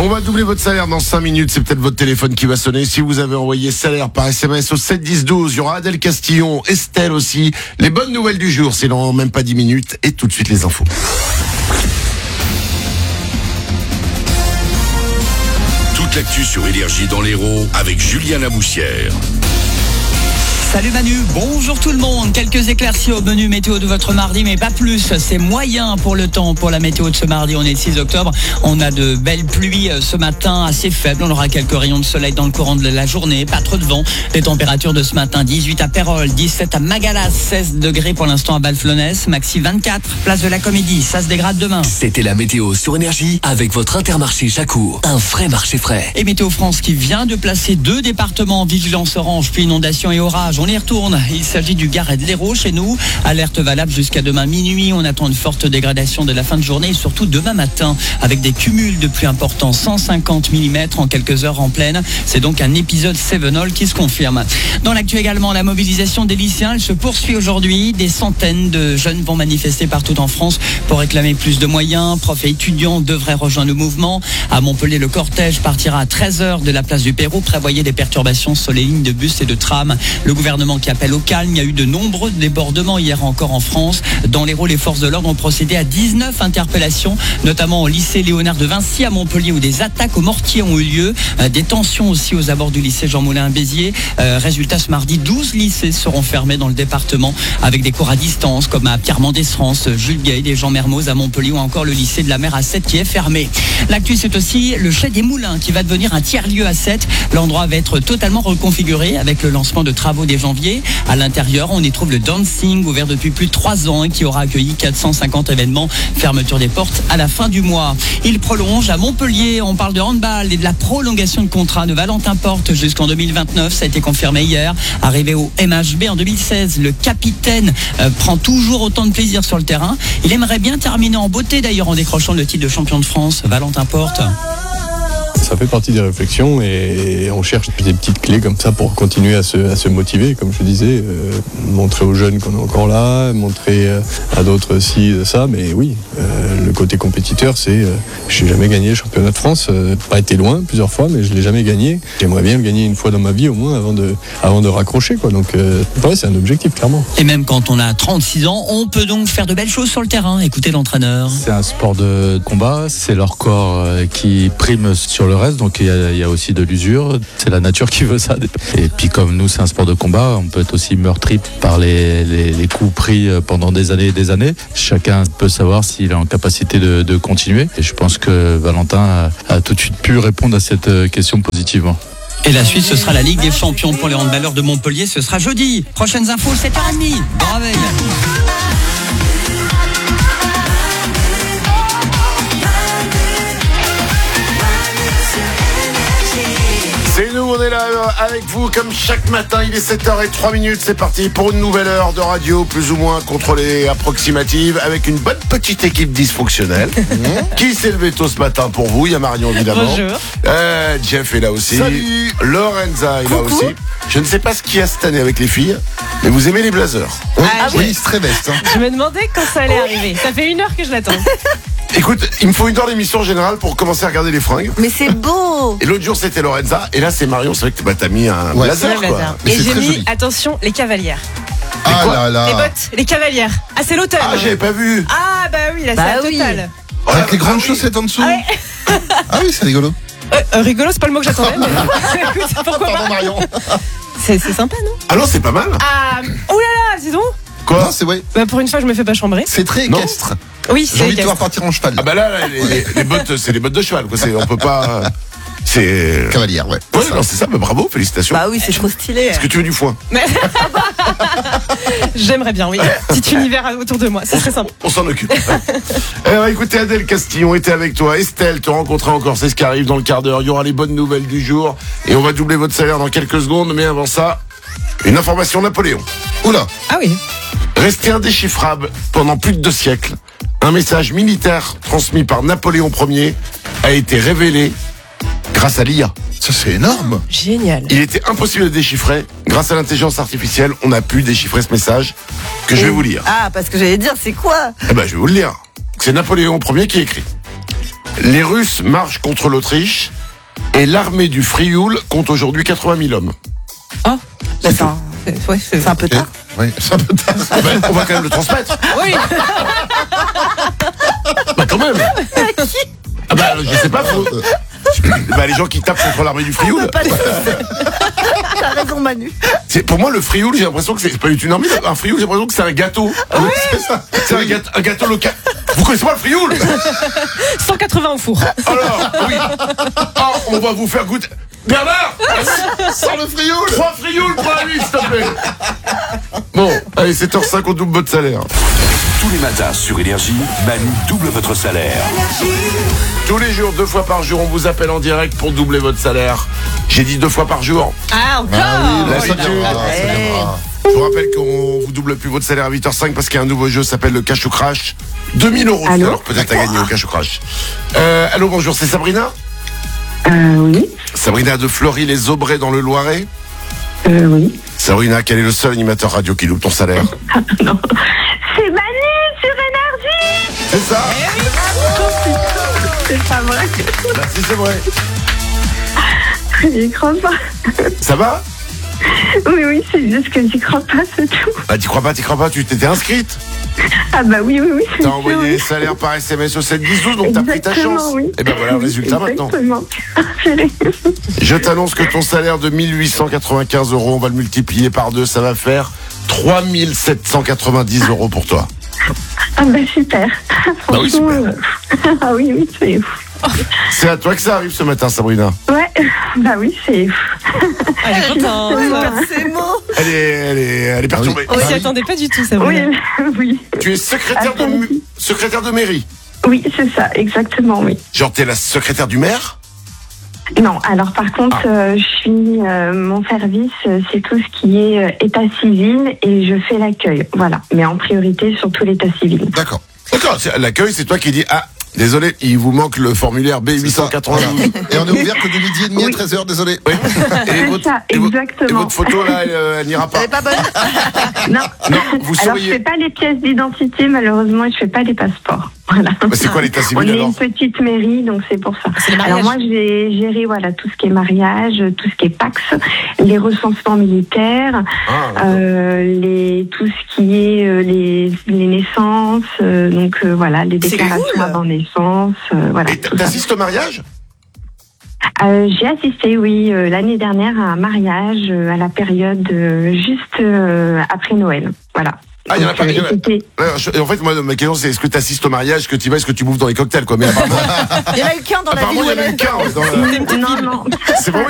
va doubler votre salaire dans 5 minutes. C'est peut-être votre téléphone qui va sonner. Si vous avez envoyé salaire par SMS au 7 10 12, il y aura Adèle Castillon, Estelle aussi. Les bonnes nouvelles du jour, c'est dans même pas 10 minutes. Et tout de suite les infos. Toute l'actu sur Énergie dans l'Hérault avec Julien Laboussière. Salut Manu, bonjour tout le monde. Quelques éclaircies au menu météo de votre mardi, mais pas plus. C'est moyen pour le temps, pour la météo de ce mardi. On est le 6 octobre. On a de belles pluies ce matin, assez faibles. On aura quelques rayons de soleil dans le courant de la journée. Pas trop de vent. Les températures de ce matin, 18 à Pérol, 17 à Magalas, 16 degrés pour l'instant à Valflonès. Maxi 24, place de la Comédie. Ça se dégrade demain. C'était la météo sur Énergie avec votre Intermarché Chacour. Un vrai marché frais. Et Météo France qui vient de placer 2 départements en vigilance orange, puis inondation et orage. On y retourne. Il s'agit du Gard et de l'Hérault chez nous. Alerte valable jusqu'à demain minuit. On attend une forte dégradation de la fin de journée et surtout demain matin avec des cumuls de pluie importants. 150 mm en quelques heures en pleine. C'est donc un épisode Sevenol qui se confirme. Dans l'actu également, la mobilisation des lycéens, elle se poursuit aujourd'hui. Des centaines de jeunes vont manifester partout en France pour réclamer plus de moyens. Profs et étudiants devraient rejoindre le mouvement. À Montpellier, le cortège partira à 13h de la place du Pérou. Prévoyez des perturbations sur les lignes de bus et de tram. Le gouvernement qui appelle au calme. Il y a eu de nombreux débordements hier encore en France. Dans l'Hérault, les forces de l'ordre ont procédé à 19 interpellations, notamment au lycée Léonard de Vinci à Montpellier où des attaques au mortier ont eu lieu. Des tensions aussi aux abords du lycée Jean Moulin à Béziers. Résultat, ce mardi, 12 lycées seront fermés dans le département avec des cours à distance comme à Pierre-Mendès-France, Jules Gay et Jean Mermoz à Montpellier ou encore le lycée de la Mer à Sète qui est fermé. L'actu, c'est aussi le Chai des Moulins qui va devenir un tiers-lieu à Sète. L'endroit va être totalement reconfiguré avec le lancement de travaux dès janvier. À l'intérieur, on y trouve le Dancing, ouvert depuis plus de 3 ans et qui aura accueilli 450 événements. Fermeture des portes à la fin du mois. Il prolonge à Montpellier. On parle de handball et de la prolongation de contrat de Valentin Porte jusqu'en 2029. Ça a été confirmé hier. Arrivé au MHB en 2016, le capitaine prend toujours autant de plaisir sur le terrain. Il aimerait bien terminer en beauté d'ailleurs en décrochant le titre de champion de France. Valentin Porte. Ça fait partie des réflexions et on cherche des petites clés comme ça pour continuer à se motiver, comme je disais, montrer aux jeunes qu'on est encore là, montrer à d'autres aussi ça, mais oui, le côté compétiteur, c'est, je n'ai jamais gagné le championnat de France, pas été loin plusieurs fois, mais je ne l'ai jamais gagné. J'aimerais bien le gagner une fois dans ma vie au moins avant de raccrocher, quoi. Donc ouais, c'est un objectif clairement. Et même quand on a 36 ans, on peut donc faire de belles choses sur le terrain. Écoutez l'entraîneur. C'est un sport de combat, c'est leur corps qui prime sur le reste, donc il y a aussi de l'usure, c'est la nature qui veut ça. Et puis comme nous c'est un sport de combat, on peut être aussi meurtri par les coups pris pendant des années et des années. Chacun peut savoir s'il est en capacité de continuer. Et je pense que Valentin a tout de suite pu répondre à cette question positivement. Et la suite, ce sera la Ligue des Champions pour les handballeurs de Montpellier. Ce sera jeudi. Prochaines infos, 7h30. Bravo. C'est nous, on est là avec vous comme chaque matin, il est 7h03, c'est parti pour une nouvelle heure de radio plus ou moins contrôlée, approximative, avec une bonne petite équipe dysfonctionnelle. Qui s'est levé tôt ce matin pour vous? Il y a Marion évidemment. Bonjour. Jeff est là aussi. Salut. Lorenza est là aussi. Je ne sais pas ce qu'il y a cette année avec les filles, mais vous aimez les blazers. Oui, c'est très best. Je me demandais quand ça allait arriver. Ça fait 1 heure que je l'attends. Écoute, il me faut une heure d'émission en général pour commencer à regarder les fringues. Mais c'est beau. Et l'autre jour c'était Lorenza, et là c'est Marion. C'est vrai que t'as mis un blazer, Ouais, quoi. Et j'ai mis, attention, les cavalières. Ah là là. Les bottes, les cavalières. Ah, c'est l'automne. Ah, j'avais pas vu. Ah, bah oui, là, c'est la totale. Avec les grandes chaussettes en dessous. Ah oui, c'est rigolo. Rigolo, c'est pas le mot que j'attendais. Mais... Écoute, pourquoi Pardon, pas. Marion. C'est sympa, non? Ah non, c'est pas mal. Ah, oh là là, dis donc. Quoi? Non, c'est vrai. Bah, pour une fois, je me fais pas chambrer. C'est très équestre. Oui, J'ai envie de te voir partir en cheval. Ah bah là, les bottes, c'est les bottes de cheval, quoi. On peut pas. C'est. Cavalière, ouais. Ouais, non, c'est ça, bah bravo, félicitations. Bah oui, c'est trop stylé. Est-ce que tu veux du foin? Mais... J'aimerais bien, oui. Petit univers autour de moi, c'est très sympa. On s'en occupe. Alors écoutez, Adèle Castillon était avec toi. Estelle te rencontrer encore, c'est ce qui arrive dans le quart d'heure. Il y aura les bonnes nouvelles du jour. Et on va doubler votre salaire dans quelques secondes. Mais avant ça, une information Napoléon. Oula. Ah oui. Resté indéchiffrable pendant plus de 2 siècles, un message militaire transmis par Napoléon Ier a été révélé grâce à l'IA. Ça, c'est énorme. Génial. Il était impossible de déchiffrer. Grâce à l'intelligence artificielle, on a pu déchiffrer ce message que je vais vous lire. Ah, parce que j'allais dire, c'est quoi? Eh ben, je vais vous le lire. C'est Napoléon Ier qui écrit. Les Russes marchent contre l'Autriche et l'armée du Frioul compte aujourd'hui 80 000 hommes. C'est un peu tard. Oui, c'est un peu tard. On va quand même le transmettre. Oui. Bah quand même. Ah bah je sais pas. Les gens qui tapent contre l'armée du Frioul. T'as raison, Manu. Pour moi, le Frioul, j'ai l'impression que c'est pas une armée. Un Frioul, j'ai l'impression que c'est un gâteau. C'est ça. C'est un gâteau local. Vous connaissez pas le Frioul? 180 au four. Alors, oui. Ah, on va vous faire goûter. Bernard, Sans le Frioul. 3 Frioul pour la nuit, s'il te plaît. Bon, allez, 7h05, on double votre salaire. Tous les matins sur Énergie, Manu double votre salaire. Tous les jours, 2 fois par jour, on vous appelle en direct pour doubler votre salaire. J'ai dit 2 fois par jour. Ah, encore. Là, ça c'est viendra, dur. ça viendra. Je vous rappelle qu'on vous double plus votre salaire à 8h05 parce qu'il y a un nouveau jeu qui s'appelle le Cash ou Crash. 2000 €. Allô, Alors peut-être à gagner au Cash ou Crash. Allô, bonjour, c'est Sabrina? Oui. Sabrina de Fleury-les-Aubrais dans le Loiret. Oui. Sabrina, quel est le seul animateur radio qui loupe ton salaire? Non. C'est Manu sur Énergie. C'est ça? C'est pas vrai. Merci, c'est vrai. J'y crois pas. Ça va? Oui, c'est juste que j'y crois pas, c'est tout. Bah, t'y crois pas, tu t'étais inscrite? Ah bah oui, c'est T'as sûr, envoyé oui. salaire par SMS au 7-10-12, donc t'as pris ta Exactement, chance. oui. Et ben voilà le résultat maintenant. Exactement. Je t'annonce que ton salaire de 1895 €, on va le multiplier par 2, ça va faire 3790 € pour toi. Ah bah super. Bah oui, super. Ah oui, c'est ouf. C'est à toi que ça arrive ce matin, Sabrina. Ouais, bah oui, c'est ouf. Elle est contente. Elle est perturbée. On s'y attendait pas du tout, ça. Oui, oui. Tu es secrétaire de mairie. Oui, c'est ça, exactement, oui. Genre t'es la secrétaire du maire? Non, alors par contre, je suis mon service, c'est tout ce qui est état civil et je fais l'accueil, voilà. Mais en priorité surtout l'état civil. D'accord. L'accueil, c'est toi qui dis désolé, il vous manque le formulaire B892. Et on est ouvert que de midi et demi à 13h, désolé. Oui. C'est ça, exactement. Et votre photo là, elle n'ira pas. Elle est pas bonne. Non. Vous Alors je souriez. fais pas les pièces d'identité malheureusement et je fais pas les passeports. Voilà. Bah, c'est quoi l'état On civil est alors? une petite mairie donc c'est pour ça. C'est le mariage. Alors moi j'ai géré tout ce qui est mariage, tout ce qui est Pax, les recensements militaires, tout ce qui est les naissances, les déclarations avant naissance, voilà. Et tout ça. t'assistes au mariage? J'ai assisté, oui, l'année dernière à un mariage à la période juste après Noël. Voilà. Ah, il y en a pas. c'était- En fait, moi, ma question, c'est est-ce que tu assistes au mariage, que tu vas, est-ce que tu bouffes dans les cocktails, quoi. Mais apparemment, Il y en a eu qu'un dans la vie. apparemment, il y en a eu qu'un. Non. C'est vraiment